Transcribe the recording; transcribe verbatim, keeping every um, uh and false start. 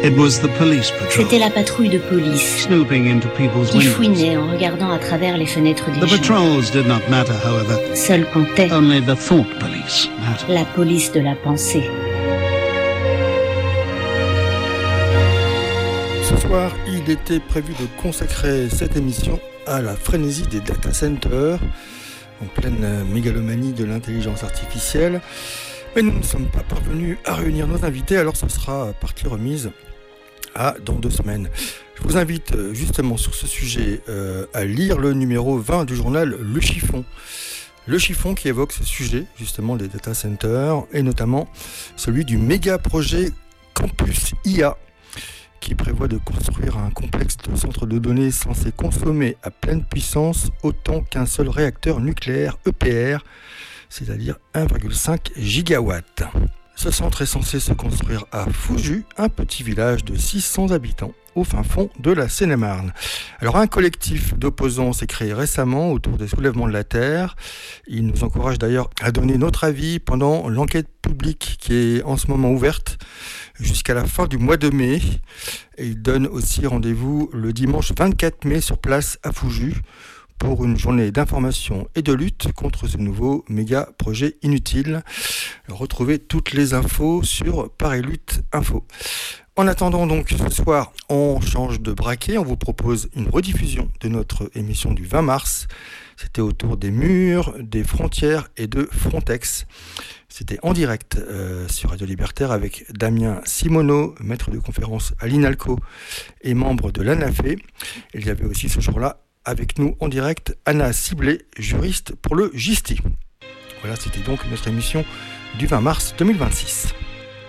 It was the police patrol. C'était la patrouille de police Snooping into people's qui windows. fouinait en regardant à travers les fenêtres des The gens. patrols did not matter, however. Seul comptait Only the thought police mattered. la police de la pensée. Ce soir, il était prévu de consacrer cette émission à la frénésie des data centers, en pleine mégalomanie de l'intelligence artificielle. Mais nous ne sommes pas parvenus à réunir nos invités, alors ce sera partie remise à dans deux semaines. Je vous invite justement sur ce sujet euh, à lire le numéro vingt du journal Le Chiffon. Le Chiffon qui évoque ce sujet justement des data centers et notamment celui du méga projet Campus I A qui prévoit de construire un complexe de centres de données censé consommer à pleine puissance autant qu'un seul réacteur nucléaire E P R, c'est-à-dire un virgule cinq gigawatts. Ce centre est censé se construire à Fouju, un petit village de six cents habitants au fin fond de la Seine-et-Marne. Alors un collectif d'opposants s'est créé récemment autour des soulèvements de la Terre. Il nous encourage d'ailleurs à donner notre avis pendant l'enquête publique qui est en ce moment ouverte jusqu'à la fin du mois de mai. Et il donne aussi rendez-vous le dimanche vingt-quatre mai sur place à Fouju pour une journée d'information et de lutte contre ce nouveau méga projet inutile. Retrouvez toutes les infos sur Paris Lutte Info. En attendant donc ce soir, on change de braquet, on vous propose une rediffusion de notre émission du vingt mars. C'était autour des murs, des frontières et de Frontex. C'était en direct euh, sur Radio Libertaire avec Damien Simoneau, maître de conférence à l'INALCO et membre de l'ANAFE. Il y avait aussi ce jour-là avec nous en direct Anna Ciblé, juriste pour le G I S T I. Voilà, c'était donc notre émission du vingt mars deux mille vingt-six.